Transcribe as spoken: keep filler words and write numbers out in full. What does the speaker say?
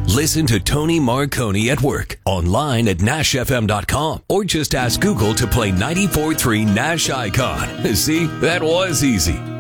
Listen to Tony Marconi at work online at nash f m dot com or just ask Google to play ninety-four point three Nash Icon. See, that was easy.